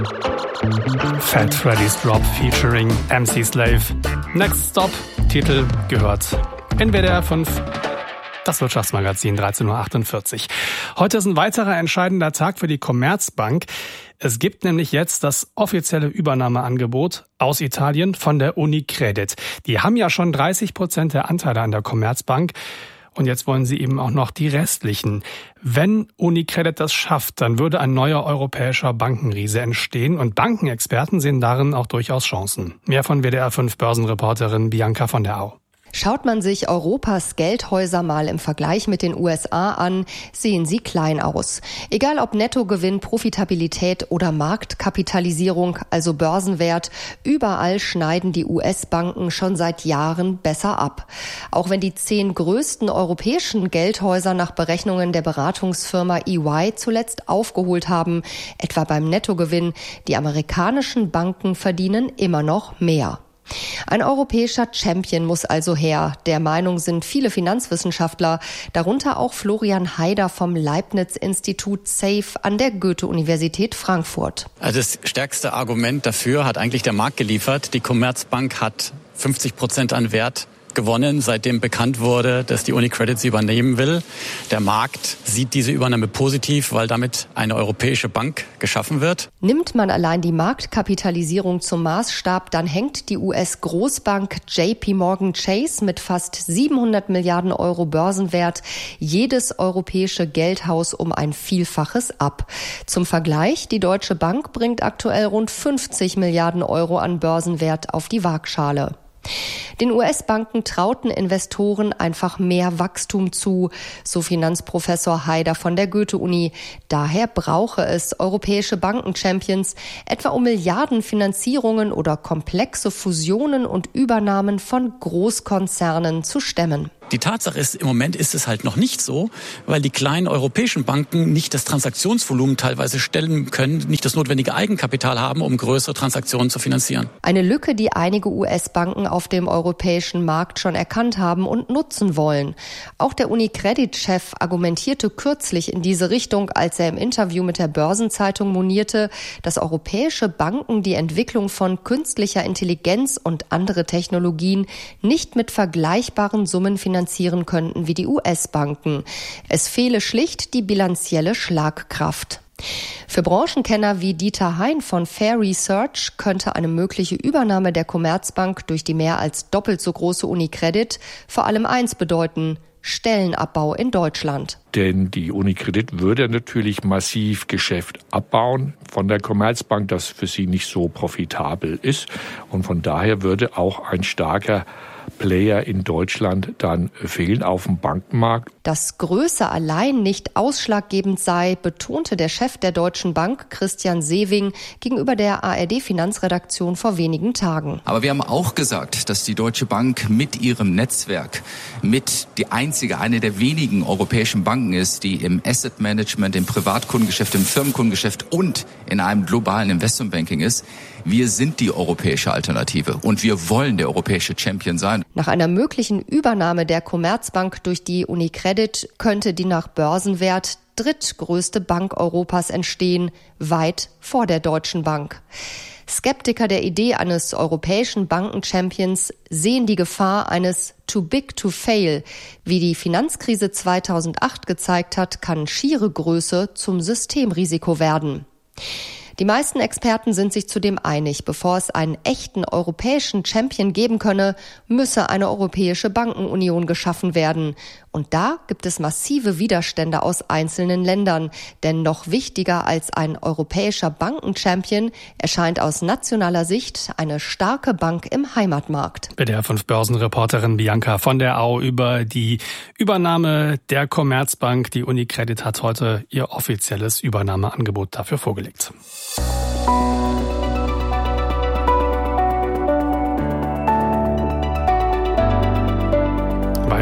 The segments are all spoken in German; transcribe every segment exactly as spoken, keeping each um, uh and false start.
Fat Freddy's Drop featuring M C Slave. Next Stop, Titel gehört in W D R fünf. Das Wirtschaftsmagazin dreizehn Uhr achtundvierzig. Heute ist ein weiterer entscheidender Tag für die Commerzbank. Es gibt nämlich jetzt das offizielle Übernahmeangebot aus Italien von der UniCredit. Die haben ja schon dreißig Prozent der Anteile an der Commerzbank. Und jetzt wollen sie eben auch noch die restlichen. Wenn UniCredit das schafft, dann würde ein neuer europäischer Bankenriese entstehen. Und Bankenexperten sehen darin auch durchaus Chancen. Mehr von W D R fünf Börsenreporterin Bianca von der Au. Schaut man sich Europas Geldhäuser mal im Vergleich mit den U S A an, sehen sie klein aus. Egal ob Nettogewinn, Profitabilität oder Marktkapitalisierung, also Börsenwert, überall schneiden die U S-Banken schon seit Jahren besser ab. Auch wenn die zehn größten europäischen Geldhäuser nach Berechnungen der Beratungsfirma E Y zuletzt aufgeholt haben, etwa beim Nettogewinn, die amerikanischen Banken verdienen immer noch mehr. Ein europäischer Champion muss also her. Der Meinung sind viele Finanzwissenschaftler, darunter auch Florian Haider vom Leibniz-Institut SAFE an der Goethe-Universität Frankfurt. Also das stärkste Argument dafür hat eigentlich der Markt geliefert. Die Commerzbank hat fünfzig Prozent an Wert gewonnen, seitdem bekannt wurde, dass die UniCredit sie übernehmen will. Der Markt sieht diese Übernahme positiv, weil damit eine europäische Bank geschaffen wird. Nimmt man allein die Marktkapitalisierung zum Maßstab, dann hängt die U S-Großbank J P Morgan Chase mit fast siebenhundert Milliarden Euro Börsenwert jedes europäische Geldhaus um ein Vielfaches ab. Zum Vergleich, die Deutsche Bank bringt aktuell rund fünfzig Milliarden Euro an Börsenwert auf die Waagschale. Den U S-Banken trauten Investoren einfach mehr Wachstum zu, so Finanzprofessor Haider von der Goethe-Uni. Daher brauche es europäische Banken-Champions, etwa um Milliardenfinanzierungen oder komplexe Fusionen und Übernahmen von Großkonzernen zu stemmen. Die Tatsache ist, im Moment ist es halt noch nicht so, weil die kleinen europäischen Banken nicht das Transaktionsvolumen teilweise stellen können, nicht das notwendige Eigenkapital haben, um größere Transaktionen zu finanzieren. Eine Lücke, die einige U S-Banken auf dem europäischen Markt schon erkannt haben und nutzen wollen. Auch der UniCredit-Chef argumentierte kürzlich in diese Richtung, als er im Interview mit der Börsenzeitung monierte, dass europäische Banken die Entwicklung von künstlicher Intelligenz und andere Technologien nicht mit vergleichbaren Summen finanzieren finanzieren könnten wie die U S-Banken. Es fehle schlicht die bilanzielle Schlagkraft. Für Branchenkenner wie Dieter Hein von Fair Research könnte eine mögliche Übernahme der Commerzbank durch die mehr als doppelt so große UniCredit vor allem eins bedeuten: Stellenabbau in Deutschland. Denn die UniCredit würde natürlich massiv Geschäft abbauen von der Commerzbank, das für sie nicht so profitabel ist. Und von daher würde auch ein starker Player in Deutschland dann fehlen auf dem Bankenmarkt. Dass Größe allein nicht ausschlaggebend sei, betonte der Chef der Deutschen Bank, Christian Sewing, gegenüber der A R D-Finanzredaktion vor wenigen Tagen. Aber wir haben auch gesagt, dass die Deutsche Bank mit ihrem Netzwerk, mit die einzige, eine der wenigen europäischen Banken ist, die im Asset Management, im Privatkundengeschäft, im Firmenkundengeschäft und in einem globalen Investmentbanking ist. Wir sind die europäische Alternative und wir wollen der europäische Champion sein. Nach einer möglichen Übernahme der Commerzbank durch die UniCredit könnte die nach Börsenwert drittgrößte Bank Europas entstehen, weit vor der Deutschen Bank. Skeptiker der Idee eines europäischen Banken-Champions sehen die Gefahr eines too big to fail. Wie die Finanzkrise zweitausendacht gezeigt hat, kann schiere Größe zum Systemrisiko werden. Die meisten Experten sind sich zudem einig, bevor es einen echten europäischen Champion geben könne, müsse eine europäische Bankenunion geschaffen werden. Und da gibt es massive Widerstände aus einzelnen Ländern. Denn noch wichtiger als ein europäischer Banken-Champion erscheint aus nationaler Sicht eine starke Bank im Heimatmarkt. W D R fünf Börsenreporterin Bianca von der Au über die Übernahme der Commerzbank. Die UniCredit hat heute ihr offizielles Übernahmeangebot dafür vorgelegt.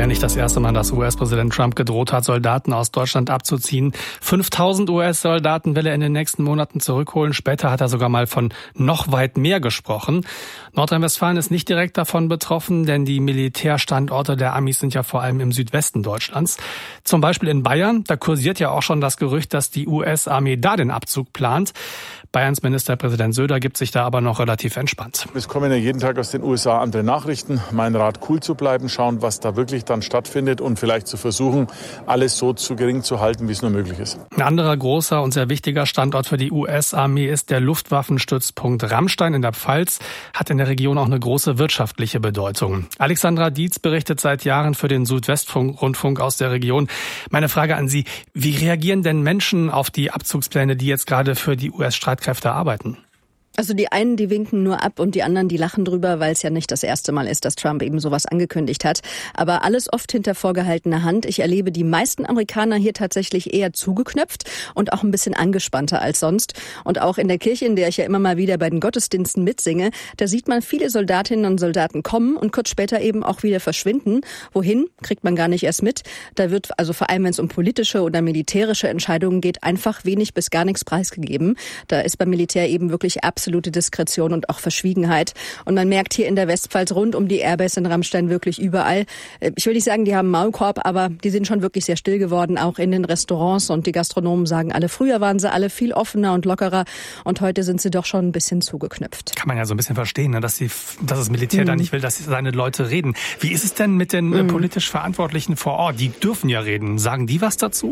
nicht das erste Mal, dass U S-Präsident Trump gedroht hat, Soldaten aus Deutschland abzuziehen. fünftausend U S-Soldaten will er in den nächsten Monaten zurückholen. Später hat er sogar mal von noch weit mehr gesprochen. Nordrhein-Westfalen ist nicht direkt davon betroffen, denn die Militärstandorte der Amis sind ja vor allem im Südwesten Deutschlands. Zum Beispiel in Bayern, da kursiert ja auch schon das Gerücht, dass die U S-Armee da den Abzug plant. Bayerns Ministerpräsident Söder gibt sich da aber noch relativ entspannt. Es kommen ja jeden Tag aus den U S A andere Nachrichten. Mein Rat, cool zu bleiben, schauen, was da wirklich dann stattfindet und vielleicht zu versuchen, alles so zu gering zu halten, wie es nur möglich ist. Ein anderer großer und sehr wichtiger Standort für die U S-Armee ist der Luftwaffenstützpunkt Ramstein in der Pfalz, hat in der Region auch eine große wirtschaftliche Bedeutung. Alexandra Dietz berichtet seit Jahren für den Südwestrundfunk aus der Region. Meine Frage an Sie, wie reagieren denn Menschen auf die Abzugspläne, die jetzt gerade für die U S-Streitkräfte arbeiten? Also die einen, die winken nur ab und die anderen, die lachen drüber, weil es ja nicht das erste Mal ist, dass Trump eben sowas angekündigt hat. Aber alles oft hinter vorgehaltener Hand. Ich erlebe die meisten Amerikaner hier tatsächlich eher zugeknöpft und auch ein bisschen angespannter als sonst. Und auch in der Kirche, in der ich ja immer mal wieder bei den Gottesdiensten mitsinge, da sieht man viele Soldatinnen und Soldaten kommen und kurz später eben auch wieder verschwinden. Wohin, kriegt man gar nicht erst mit. Da wird also vor allem, wenn es um politische oder militärische Entscheidungen geht, einfach wenig bis gar nichts preisgegeben. Da ist beim Militär eben wirklich absolut absolute Diskretion und auch Verschwiegenheit. Und man merkt hier in der Westpfalz rund um die Airbase in Ramstein wirklich überall. Ich will nicht sagen, die haben Maulkorb, aber die sind schon wirklich sehr still geworden, auch in den Restaurants. Und die Gastronomen sagen alle, früher waren sie alle viel offener und lockerer und heute sind sie doch schon ein bisschen zugeknüpft. Kann man ja so ein bisschen verstehen, ne? dass, die, dass das Militär mhm. da nicht will, dass seine Leute reden. Wie ist es denn mit den mhm. politisch Verantwortlichen vor Ort? Die dürfen ja reden. Sagen die was dazu?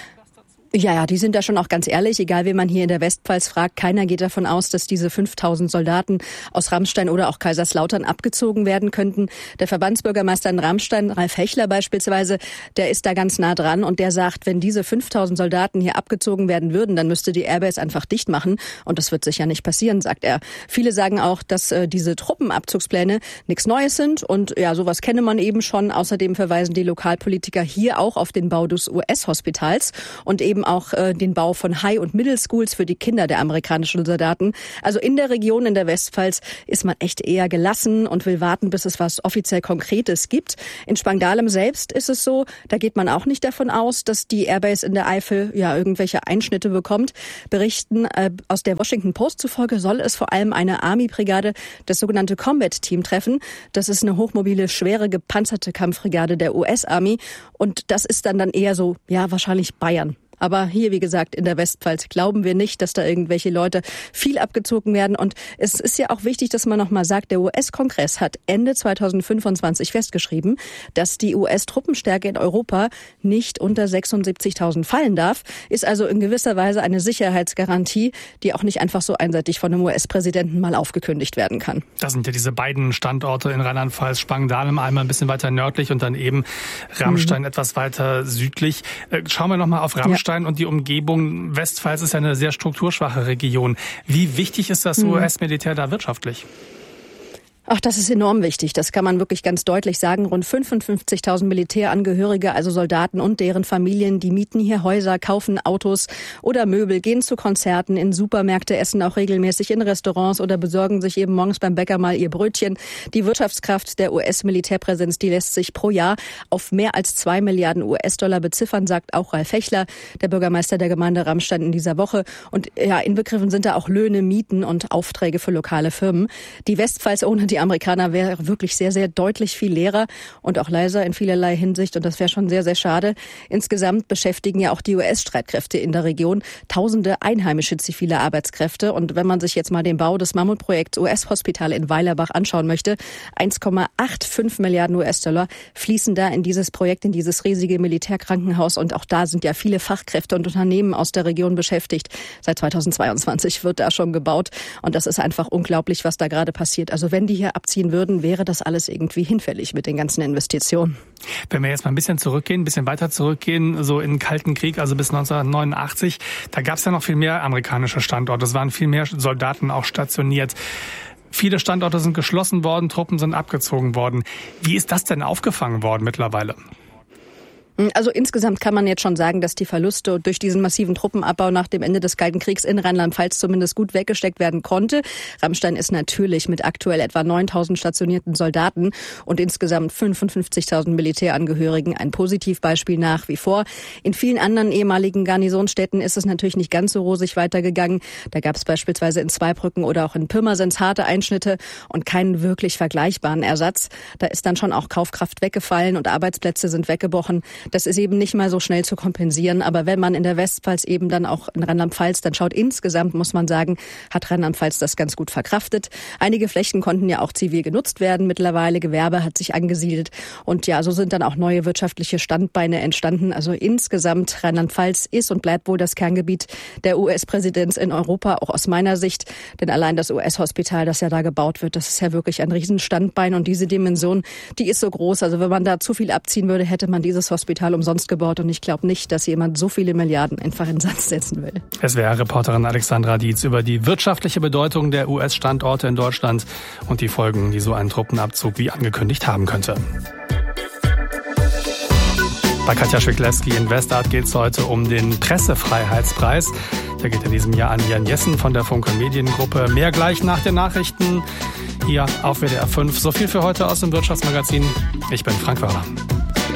Ja, ja, die sind da schon auch ganz ehrlich, egal wen man hier in der Westpfalz fragt, keiner geht davon aus, dass diese fünftausend Soldaten aus Ramstein oder auch Kaiserslautern abgezogen werden könnten. Der Verbandsbürgermeister in Ramstein, Ralf Hechler beispielsweise, der ist da ganz nah dran und der sagt, wenn diese fünftausend Soldaten hier abgezogen werden würden, dann müsste die Airbase einfach dicht machen und das wird sicher nicht passieren, sagt er. Viele sagen auch, dass äh, diese Truppenabzugspläne nichts Neues sind und ja, sowas kenne man eben schon. Außerdem verweisen die Lokalpolitiker hier auch auf den Bau des U S-Hospitals und eben auch äh, den Bau von High- und Middle Schools für die Kinder der amerikanischen Soldaten. Also in der Region, in der Westpfalz, ist man echt eher gelassen und will warten, bis es was offiziell Konkretes gibt. In Spangdahlem selbst ist es so, da geht man auch nicht davon aus, dass die Airbase in der Eifel ja irgendwelche Einschnitte bekommt. Berichten äh, aus der Washington Post zufolge soll es vor allem eine Army-Brigade, das sogenannte Combat-Team, treffen. Das ist eine hochmobile, schwere, gepanzerte Kampfbrigade der U S-Army und das ist dann dann eher so, ja, wahrscheinlich Bayern. Aber hier, wie gesagt, in der Westpfalz glauben wir nicht, dass da irgendwelche Leute viel abgezogen werden. Und es ist ja auch wichtig, dass man nochmal sagt, der U S-Kongress hat Ende zweitausendfünfundzwanzig festgeschrieben, dass die U S-Truppenstärke in Europa nicht unter sechsundsiebzigtausend fallen darf. Ist also in gewisser Weise eine Sicherheitsgarantie, die auch nicht einfach so einseitig von einem U S-Präsidenten mal aufgekündigt werden kann. Das sind ja diese beiden Standorte in Rheinland-Pfalz, Spangdahlem, einmal ein bisschen weiter nördlich und dann eben Ramstein mhm. etwas weiter südlich. Schauen wir nochmal auf Ramstein. Ja. Und die Umgebung. Westpfalz ist ja eine sehr strukturschwache Region. Wie wichtig ist das U S-Militär da wirtschaftlich? Ach, das ist enorm wichtig. Das kann man wirklich ganz deutlich sagen. Rund fünfundfünfzigtausend Militärangehörige, also Soldaten und deren Familien, die mieten hier Häuser, kaufen Autos oder Möbel, gehen zu Konzerten, in Supermärkte, essen auch regelmäßig in Restaurants oder besorgen sich eben morgens beim Bäcker mal ihr Brötchen. Die Wirtschaftskraft der U S-Militärpräsenz, die lässt sich pro Jahr auf mehr als zwei Milliarden U S-Dollar beziffern, sagt auch Ralf Hechler, der Bürgermeister der Gemeinde Ramstein in dieser Woche. Und ja, inbegriffen sind da auch Löhne, Mieten und Aufträge für lokale Firmen. Die Westpfalz ohne die Amerikaner wäre wirklich sehr, sehr deutlich viel leerer und auch leiser in vielerlei Hinsicht. Und das wäre schon sehr, sehr schade. Insgesamt beschäftigen ja auch die U S-Streitkräfte in der Region tausende einheimische zivile Arbeitskräfte. Und wenn man sich jetzt mal den Bau des Mammutprojekts U S-Hospital in Weilerbach anschauen möchte, eins Komma fünfundachtzig Milliarden U S-Dollar fließen da in dieses Projekt, in dieses riesige Militärkrankenhaus. Und auch da sind ja viele Fachkräfte und Unternehmen aus der Region beschäftigt. Seit zweitausendzweiundzwanzig wird da schon gebaut. Und das ist einfach unglaublich, was da gerade passiert. Also wenn die hier abziehen würden, wäre das alles irgendwie hinfällig mit den ganzen Investitionen. Wenn wir jetzt mal ein bisschen zurückgehen, ein bisschen weiter zurückgehen, so in den Kalten Krieg, also bis neunzehnhundertneunundachtzig, da gab es ja noch viel mehr amerikanische Standorte. Es waren viel mehr Soldaten auch stationiert. Viele Standorte sind geschlossen worden, Truppen sind abgezogen worden. Wie ist das denn aufgefangen worden mittlerweile? Also insgesamt kann man jetzt schon sagen, dass die Verluste durch diesen massiven Truppenabbau nach dem Ende des Kalten Kriegs in Rheinland-Pfalz zumindest gut weggesteckt werden konnte. Ramstein ist natürlich mit aktuell etwa neuntausend stationierten Soldaten und insgesamt fünfundfünfzigtausend Militärangehörigen ein Positivbeispiel nach wie vor. In vielen anderen ehemaligen Garnisonsstädten ist es natürlich nicht ganz so rosig weitergegangen. Da gab es beispielsweise in Zweibrücken oder auch in Pirmasens harte Einschnitte und keinen wirklich vergleichbaren Ersatz. Da ist dann schon auch Kaufkraft weggefallen und Arbeitsplätze sind weggebrochen. Das ist eben nicht mal so schnell zu kompensieren. Aber wenn man in der Westpfalz eben dann auch in Rheinland-Pfalz dann schaut, insgesamt muss man sagen, hat Rheinland-Pfalz das ganz gut verkraftet. Einige Flächen konnten ja auch zivil genutzt werden. Mittlerweile Gewerbe hat sich angesiedelt. Und ja, so sind dann auch neue wirtschaftliche Standbeine entstanden. Also insgesamt Rheinland-Pfalz ist und bleibt wohl das Kerngebiet der U S-Präsidenz in Europa, auch aus meiner Sicht. Denn allein das U S-Hospital, das ja da gebaut wird, das ist ja wirklich ein Riesenstandbein. Und diese Dimension, die ist so groß. Also wenn man da zu viel abziehen würde, hätte man dieses Hospital umsonst gebaut und ich glaube nicht, dass jemand so viele Milliarden einfach in den Sand setzen will. S W R-Reporterin Alexandra Dietz über die wirtschaftliche Bedeutung der U S-Standorte in Deutschland und die Folgen, die so ein Truppenabzug wie angekündigt haben könnte. Bei Katja Schwiklewski in Westart geht es heute um den Pressefreiheitspreis. Der geht in diesem Jahr an Jan Jessen von der Funke Mediengruppe. Mehr gleich nach den Nachrichten hier auf W D R fünf. So viel für heute aus dem Wirtschaftsmagazin. Ich bin Frank Wörner.